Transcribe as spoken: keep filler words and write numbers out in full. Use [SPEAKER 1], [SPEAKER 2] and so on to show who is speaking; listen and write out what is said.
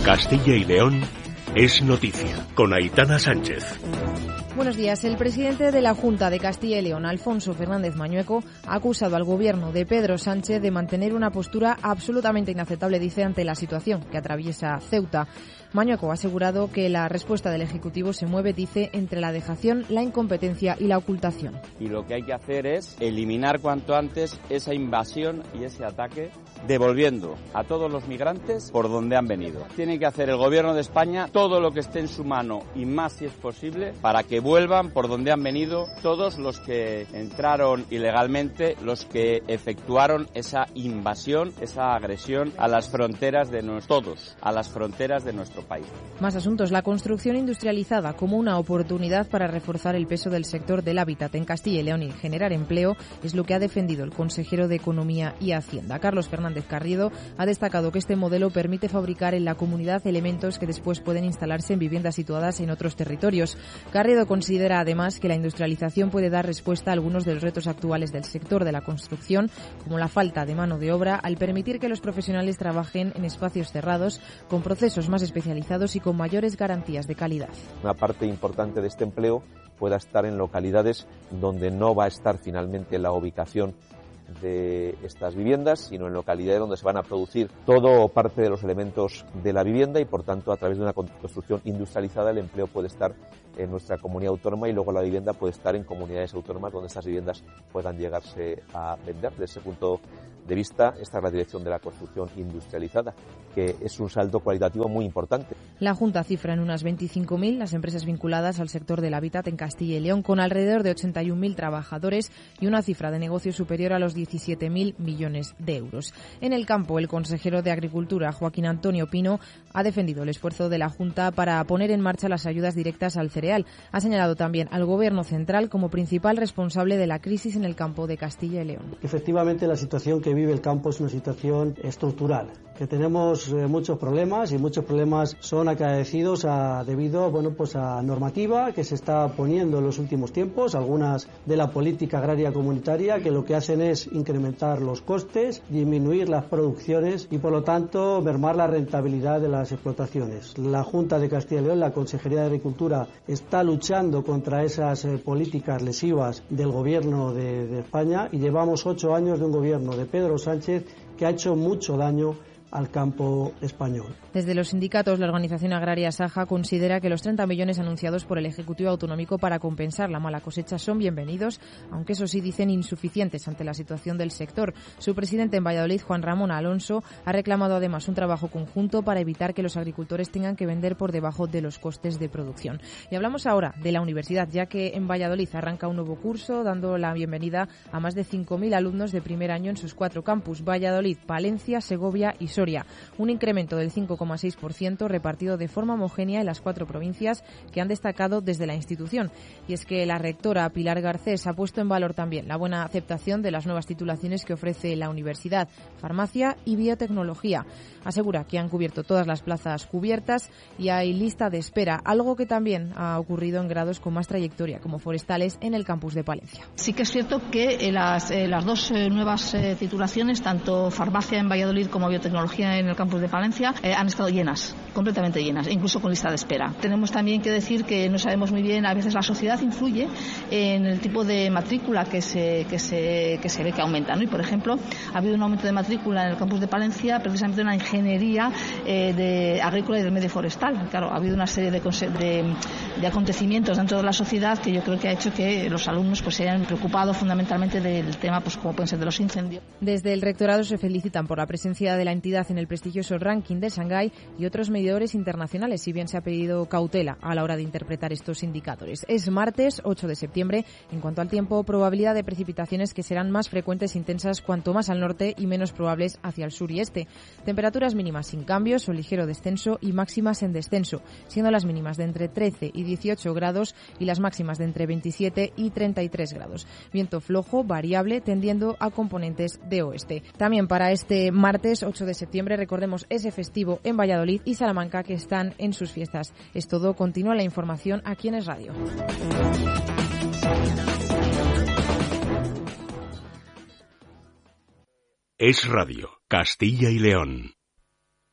[SPEAKER 1] Castilla y León es noticia, con Aitana Sánchez.
[SPEAKER 2] Buenos días. El presidente de la Junta de Castilla y León, Alfonso Fernández Mañueco, ha acusado al gobierno de Pedro Sánchez de mantener una postura absolutamente inaceptable, dice, ante la situación que atraviesa Ceuta. Mañueco ha asegurado que la respuesta del Ejecutivo se mueve, dice, entre la dejación, la incompetencia y la ocultación.
[SPEAKER 3] Y lo que hay que hacer es eliminar cuanto antes esa invasión y ese ataque, devolviendo a todos los migrantes por donde han venido. Tiene que hacer el Gobierno de España todo lo que esté en su mano y más si es posible para que vuelvan por donde han venido todos los que entraron ilegalmente, los que efectuaron esa invasión, esa agresión a las fronteras de nuestro, todos, a las fronteras de nuestro país.
[SPEAKER 2] Más asuntos. La construcción industrializada como una oportunidad para reforzar el peso del sector del hábitat en Castilla y León y generar empleo es lo que ha defendido el consejero de Economía y Hacienda. Carlos Fernández Carriedo ha destacado que este modelo permite fabricar en la comunidad elementos que después pueden instalarse en viviendas situadas en otros territorios. Carriedo considera además que la industrialización puede dar respuesta a algunos de los retos actuales del sector de la construcción, como la falta de mano de obra, al permitir que los profesionales trabajen en espacios cerrados, con procesos más especializados y con mayores garantías de calidad.
[SPEAKER 4] Una parte importante de este empleo pueda estar en localidades donde no va a estar finalmente la ubicación de estas viviendas, sino en localidades donde se van a producir todo o parte de los elementos de la vivienda y, por tanto, a través de una construcción industrializada el empleo puede estar en nuestra comunidad autónoma y luego la vivienda puede estar en comunidades autónomas donde estas viviendas puedan llegarse a vender. Desde ese punto de vista, esta es la dirección de la construcción industrializada, que es un salto cualitativo muy importante.
[SPEAKER 2] La Junta cifra en unas veinticinco mil las empresas vinculadas al sector del hábitat en Castilla y León, con alrededor de ochenta y un mil trabajadores y una cifra de negocio superior a los diecisiete mil millones de euros. En el campo, el consejero de Agricultura, Joaquín Antonio Pino, ha defendido el esfuerzo de la Junta para poner en marcha las ayudas directas al cereal. Ha señalado también al Gobierno central como principal responsable de la crisis en el campo de Castilla y León.
[SPEAKER 5] Efectivamente, la situación que vive el campo es una situación estructural, que tenemos eh, muchos problemas y muchos problemas son acaecidos a, debido bueno, pues a normativa que se está poniendo en los últimos tiempos, algunas de la política agraria comunitaria, que lo que hacen es incrementar los costes, disminuir las producciones y, por lo tanto, mermar la rentabilidad de las explotaciones. La Junta de Castilla y León, la Consejería de Agricultura, está luchando contra esas eh, políticas lesivas del Gobierno de, de España, y llevamos ocho años de un gobierno de Pedro Sánchez que ha hecho mucho daño al campo español.
[SPEAKER 2] Desde los sindicatos, la organización agraria Saja considera que los treinta millones anunciados por el Ejecutivo Autonómico para compensar la mala cosecha son bienvenidos, aunque eso sí, dicen, insuficientes ante la situación del sector. Su presidente en Valladolid, Juan Ramón Alonso, ha reclamado además un trabajo conjunto para evitar que los agricultores tengan que vender por debajo de los costes de producción. Y hablamos ahora de la universidad, ya que en Valladolid arranca un nuevo curso, dando la bienvenida a más de cinco mil alumnos de primer año en sus cuatro campus: Valladolid, Palencia, Segovia y Soria. Un incremento del cinco coma seis por ciento repartido de forma homogénea en las cuatro provincias que han destacado desde la institución. Y es que la rectora Pilar Garcés ha puesto en valor también la buena aceptación de las nuevas titulaciones que ofrece la universidad: farmacia y biotecnología. Asegura que han cubierto todas las plazas cubiertas y hay lista de espera, algo que también ha ocurrido en grados con más trayectoria, como forestales en el campus de Palencia.
[SPEAKER 6] Sí que es cierto que eh, las, eh, las dos eh, nuevas eh, titulaciones, tanto farmacia en Valladolid como biotecnología en el campus de Palencia, eh, han estado llenas, completamente llenas, incluso con lista de espera. Tenemos también que decir que no sabemos muy bien, a veces la sociedad influye en el tipo de matrícula que se, que se, que se ve que aumenta, ¿no? Y, por ejemplo, ha habido un aumento de matrícula en el campus de Palencia, precisamente en la ingeniería eh, de agrícola y del medio forestal. Claro, ha habido una serie de, de, de acontecimientos dentro de la sociedad que yo creo que ha hecho que los alumnos pues se hayan preocupado fundamentalmente del tema, pues como pueden ser de los incendios.
[SPEAKER 2] Desde el rectorado se felicitan por la presencia de la entidad en el prestigioso ranking de Shanghái y otros medidores internacionales, si bien se ha pedido cautela a la hora de interpretar estos indicadores. Es martes ocho de septiembre. En cuanto al tiempo, probabilidad de precipitaciones que serán más frecuentes e intensas cuanto más al norte y menos probables hacia el sur y este. Temperaturas mínimas sin cambios o ligero descenso y máximas en descenso, siendo las mínimas de entre trece y dieciocho grados y las máximas de entre veintisiete y treinta y tres grados. Viento flojo, variable, tendiendo a componentes de oeste. También para este martes ocho de septiembre, recordemos, ese festivo en Valladolid y Salamanca, que están en sus fiestas. Es todo. Continúa la información aquí en Es Radio.
[SPEAKER 1] Es Radio, Castilla y León.